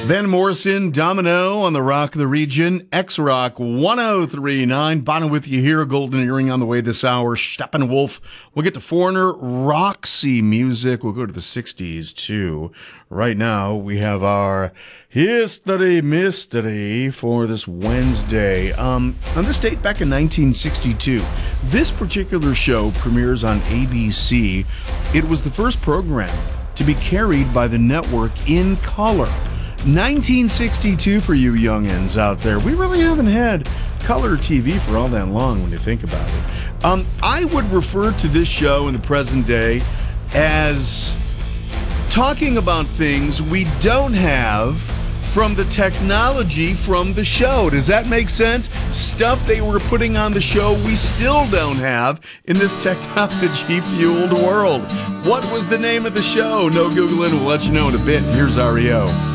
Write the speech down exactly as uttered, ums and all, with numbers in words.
Van Morrison, Domino on the Rock of the Region, X-Rock one oh three point nine. Bono with you here, Golden Earring on the way this hour, Steppenwolf. We'll get to Foreigner, Roxy music. We'll go to the sixties, too. Right now, we have our History Mystery for this Wednesday. Um, on this date, back in nineteen sixty-two, this particular show premieres on A B C. It was the first program to be carried by the network in color. nineteen sixty-two for you youngins out there. We really haven't had color T V for all that long when you think about it. Um, I would refer to this show in the present day as talking about things we don't have from the technology from the show. Does that make sense? Stuff they were putting on the show we still don't have in this technology-fueled world. What was the name of the show? No Googling. We'll let you know in a bit. Here's R E O.